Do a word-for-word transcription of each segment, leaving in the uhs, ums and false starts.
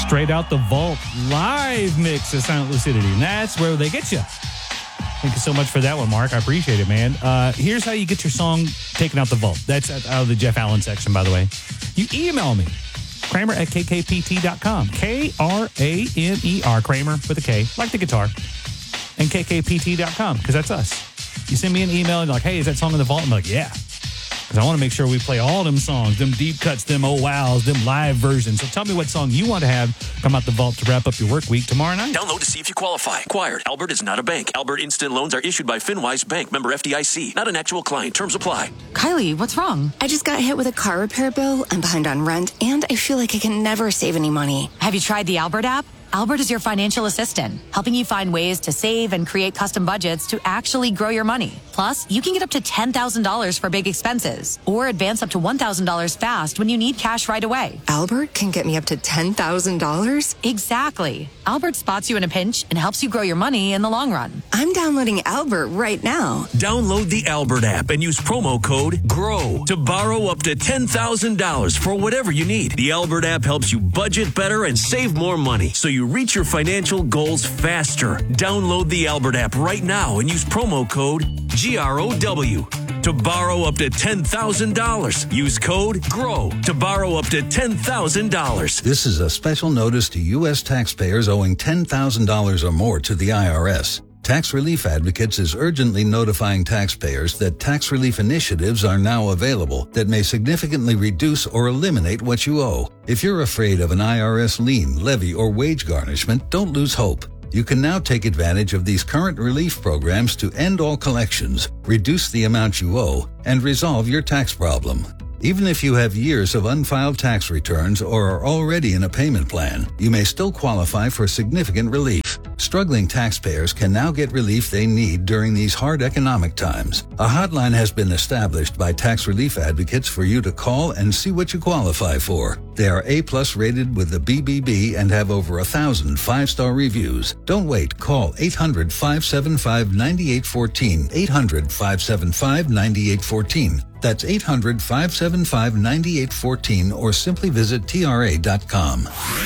Straight Out the Vault live mix of Silent Lucidity. And that's where they get you. Thank you so much for that one, Mark. I appreciate it, man. Uh, here's how you get your song taken out the vault. That's out of the Jeff Allen section, by the way. You email me, Kramer at K K P T dot com. K R A N E R, Kramer with a K, like the guitar, and K K P T dot com, because that's us. You send me an email and you're like, hey, is that song in the vault? I'm like, yeah. Because I want to make sure we play all them songs, them deep cuts, them oh wows, them live versions. So tell me what song you want to have come out the vault to wrap up your work week tomorrow night. Download to see if you qualify. Acquired. Albert is not a bank. Albert Instant Loans are issued by FinWise Bank, member F D I C. Not an actual client. Terms apply. Kylie, what's wrong? I just got hit with a car repair bill. I'm behind on rent, and I feel like I can never save any money. Have you tried the Albert app? Albert is your financial assistant, helping you find ways to save and create custom budgets to actually grow your money. Plus, you can get up to ten thousand dollars for big expenses or advance up to one thousand dollars fast when you need cash right away. Albert can get me up to ten thousand dollars? Exactly. Albert spots you in a pinch and helps you grow your money in the long run. I'm downloading Albert right now. Download the Albert app and use promo code GROW to borrow up to ten thousand dollars for whatever you need. The Albert app helps you budget better and save more money so you reach your financial goals faster. Download the Albert app right now and use promo code G R O W to borrow up to ten thousand dollars. Use code GROW to borrow up to ten thousand dollars. This is a special notice to U S taxpayers owing ten thousand dollars or more to the I R S. Tax Relief Advocates is urgently notifying taxpayers that tax relief initiatives are now available that may significantly reduce or eliminate what you owe. If you're afraid of an I R S lien, levy, or wage garnishment, don't lose hope. You can now take advantage of these current relief programs to end all collections, reduce the amount you owe, and resolve your tax problem. Even if you have years of unfiled tax returns or are already in a payment plan, you may still qualify for significant relief. Struggling taxpayers can now get relief they need during these hard economic times. A hotline has been established by Tax Relief Advocates for you to call and see what you qualify for. They are A-plus rated with the B B B and have over a thousand five-star reviews. Don't wait. Call eight hundred, five seven five, nine eight one four, eight hundred, five seven five, nine eight one four. That's eight hundred, five seven five, nine eight one four, or simply visit T R A dot com.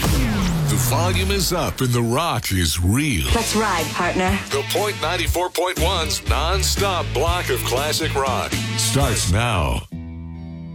The volume is up and the rock is real. Let's ride, partner. The Point ninety-four point one's non-stop block of classic rock starts now.